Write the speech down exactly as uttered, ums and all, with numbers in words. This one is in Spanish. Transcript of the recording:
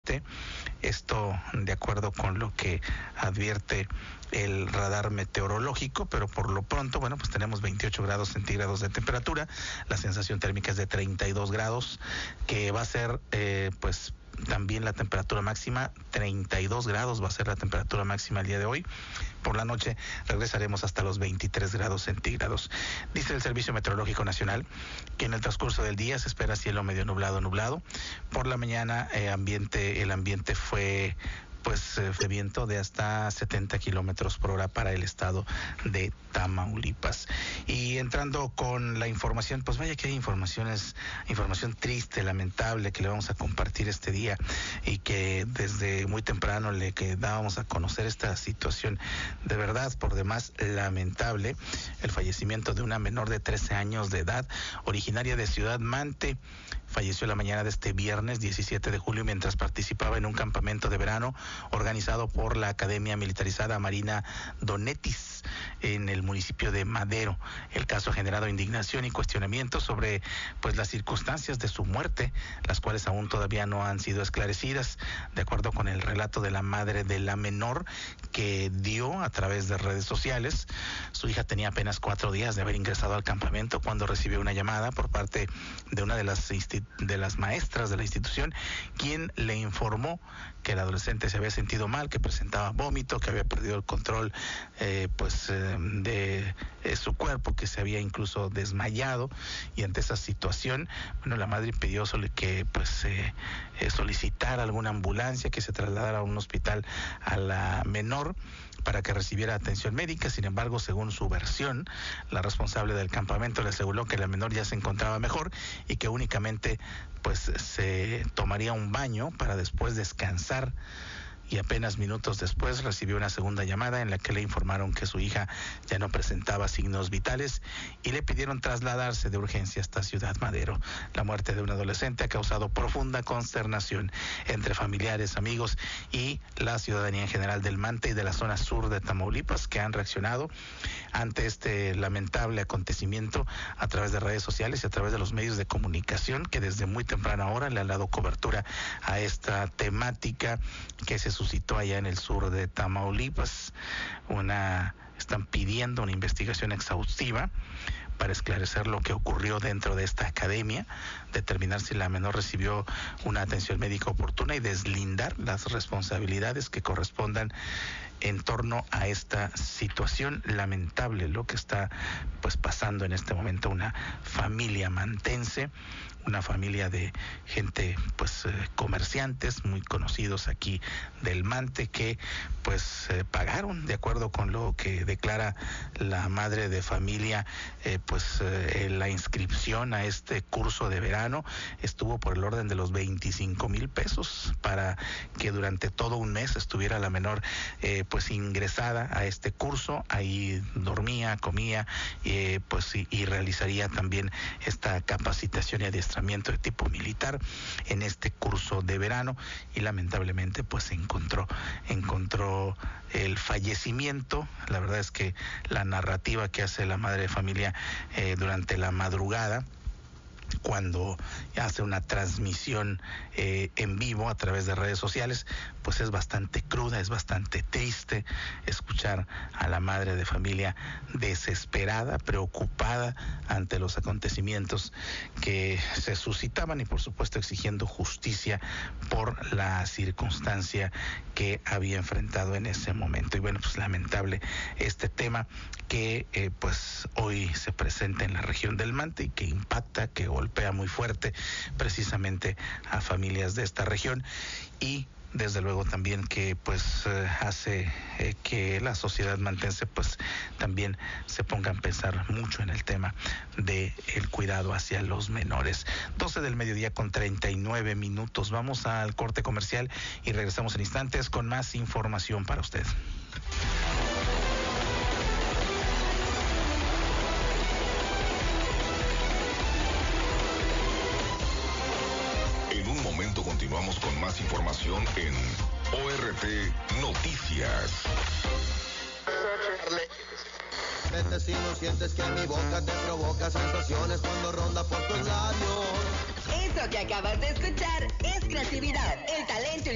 siete. Esto de acuerdo con lo que advierte el radar meteorológico, pero por lo pronto, bueno, pues tenemos veintiocho grados centígrados de temperatura, la sensación térmica es de treinta y dos grados, que va a ser, eh, pues, también la temperatura máxima, treinta y dos grados va a ser la temperatura máxima el día de hoy. Por la noche regresaremos hasta los veintitrés grados centígrados. Dice el Servicio Meteorológico Nacional que en el transcurso del día se espera cielo medio nublado, nublado. Por la mañana eh, ambiente, el ambiente fue pues eh, de viento de hasta setenta kilómetros por hora para el estado de Tamaulipas. Y entrando con la información, pues vaya que hay informaciones, información triste, lamentable, que le vamos a compartir este día, y que desde muy temprano le que dábamos a conocer esta situación de verdad por demás lamentable, el fallecimiento de una menor de trece años de edad, originaria de Ciudad Mante. Falleció la mañana de este viernes diecisiete de julio mientras participaba en un campamento de verano organizado por la Academia Militarizada Marina Donetis en el municipio de Madero. El caso ha generado indignación y cuestionamientos sobre pues las circunstancias de su muerte, las cuales aún todavía no han sido esclarecidas. De acuerdo con el relato de la madre de la menor, que dio a través de redes sociales, su hija tenía apenas cuatro días de haber ingresado al campamento cuando recibió una llamada por parte de una de las instituciones de las maestras de la institución, quien le informó que el adolescente se había sentido mal, que presentaba vómito, que había perdido el control eh, pues eh, de eh, su cuerpo, que se había incluso desmayado. Y ante esa situación, bueno, la madre pidió que pues eh, eh, solicitara alguna ambulancia, que se trasladara a un hospital a la menor para que recibiera atención médica. Sin embargo, según su versión, la responsable del campamento le aseguró que la menor ya se encontraba mejor y que únicamente pues se tomaría un baño para después descansar. Y apenas minutos después recibió una segunda llamada en la que le informaron que su hija ya no presentaba signos vitales y le pidieron trasladarse de urgencia hasta Ciudad Madero. La muerte de un adolescente ha causado profunda consternación entre familiares, amigos y la ciudadanía en general del Mante y de la zona sur de Tamaulipas, que han reaccionado ante este lamentable acontecimiento a través de redes sociales y a través de los medios de comunicación, que desde muy temprana hora le han dado cobertura a esta temática que se suscitó allá en el sur de Tamaulipas. Una, están pidiendo una investigación exhaustiva para esclarecer lo que ocurrió dentro de esta academia, determinar si la menor recibió una atención médica oportuna y deslindar las responsabilidades que correspondan en torno a esta situación lamentable, lo que está pues pasando en este momento una familia mantense, una familia de gente pues eh, comerciantes muy conocidos aquí del Mante, que pues eh, pagaron, de acuerdo con lo que declara la madre de familia, eh, pues eh, la inscripción a este curso de verano estuvo por el orden de los veinticinco mil pesos para que durante todo un mes estuviera la menor eh, pues ingresada a este curso. Ahí dormía, comía, eh, pues y, y realizaría también esta capacitación y adiestramiento de tipo militar en este curso de verano, y lamentablemente pues se encontró encontró el fallecimiento. La verdad es que la narrativa que hace la madre de familia eh, durante la madrugada, cuando hace una transmisión eh, en vivo a través de redes sociales, pues es bastante cruda, es bastante triste escuchar a la madre de familia desesperada, preocupada ante los acontecimientos que se suscitaban y por supuesto exigiendo justicia por la circunstancia que había enfrentado en ese momento. Y bueno, pues lamentable este tema que eh, pues hoy se presenta en la región del Mante y que impacta, que golpea muy fuerte precisamente a familias de esta región, y desde luego también que pues eh, hace eh, que la sociedad mantense pues también se ponga a pensar mucho en el tema de el cuidado hacia los menores. doce del mediodía con treinta y nueve minutos. Vamos al corte comercial y regresamos en instantes con más información para usted. Continuamos con más información en O R T Noticias. Vete si no sientes que mi boca te provoca sensaciones cuando ronda por tus labios. Eso que acabas de escuchar es creatividad, el talento y